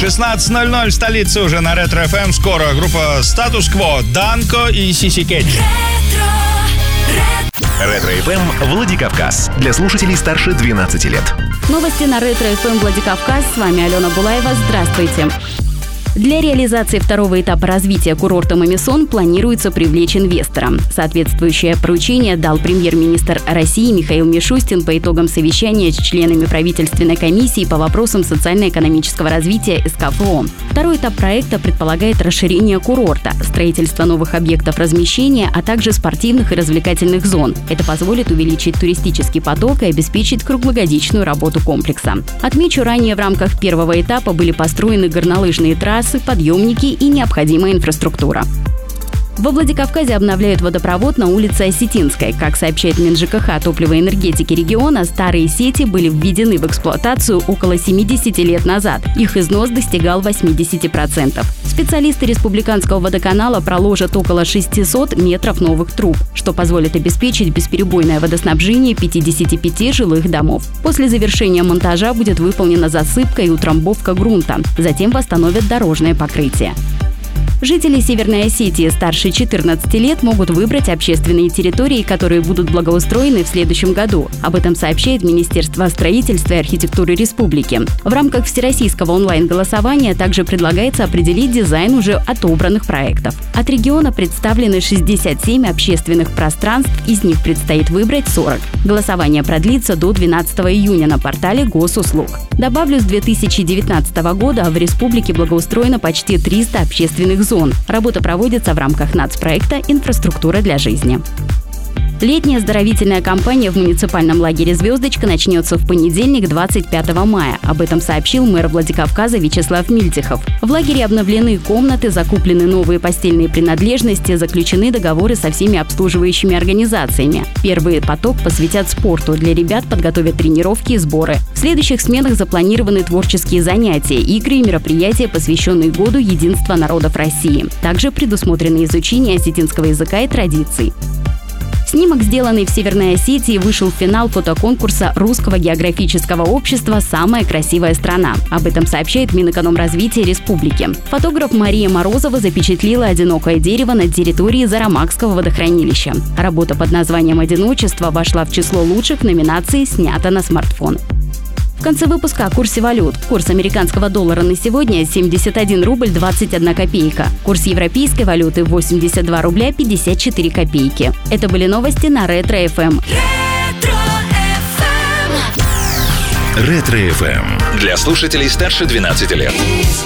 16:00 в столице уже на Ретро FM. Скоро группа Status Quo, Данко и Сиси Кейдж. Ретро FM Владикавказ. Для слушателей старше 12 лет. Новости на Ретро FM Владикавказ. С вами Алена Булаева. Здравствуйте. Для реализации второго этапа развития курорта Мамисон планируется привлечь инвестора. Соответствующее поручение дал премьер-министр России Михаил Мишустин по итогам совещания с членами правительственной комиссии по вопросам социально-экономического развития СКФО. Второй этап проекта предполагает расширение курорта, строительство новых объектов размещения, а также спортивных и развлекательных зон. Это позволит увеличить туристический поток и обеспечить круглогодичную работу комплекса. Отмечу, ранее в рамках первого этапа были построены горнолыжные трассы, подъемники и необходимая инфраструктура. Во Владикавказе обновляют водопровод на улице Осетинской. Как сообщает МинЖКХ топливо и энергетики региона, старые сети были введены в эксплуатацию около 70 лет назад. Их износ достигал 80%. Специалисты Республиканского водоканала проложат около 600 метров новых труб, что позволит обеспечить бесперебойное водоснабжение 55 жилых домов. После завершения монтажа будет выполнена засыпка и утрамбовка грунта. Затем восстановят дорожное покрытие. Жители Северной Осетии старше 14 лет могут выбрать общественные территории, которые будут благоустроены в следующем году. Об этом сообщает Министерство строительства и архитектуры республики. В рамках всероссийского онлайн-голосования также предлагается определить дизайн уже отобранных проектов. От региона представлены 67 общественных пространств, из них предстоит выбрать 40. Голосование продлится до 12 июня на портале Госуслуг. Добавлю, с 2019 года в республике благоустроено почти 300 общественных зон. Работа проводится в рамках нацпроекта «Инфраструктура для жизни». Летняя оздоровительная кампания в муниципальном лагере «Звездочка» начнется в понедельник, 25 мая. Об этом сообщил мэр Владикавказа Вячеслав Мильтихов. В лагере обновлены комнаты, закуплены новые постельные принадлежности, заключены договоры со всеми обслуживающими организациями. Первый поток посвятят спорту. Для ребят подготовят тренировки и сборы. В следующих сменах запланированы творческие занятия, игры и мероприятия, посвященные Году единства народов России. Также предусмотрено изучение осетинского языка и традиций. Снимок, сделанный в Северной Осетии, вышел в финал фотоконкурса Русского географического общества «Самая красивая страна». Об этом сообщает Минэкономразвития республики. Фотограф Мария Морозова запечатлела одинокое дерево на территории Зарамакского водохранилища. Работа под названием «Одиночество» вошла в число лучших в номинации «Снято на смартфон». В конце выпуска о курсе валют. Курс американского доллара на сегодня 71 рубль 21 копейка. Курс европейской валюты 82 рубля 54 копейки. Это были новости на Ретро FM. Ретро FM. Для слушателей старше 12 лет.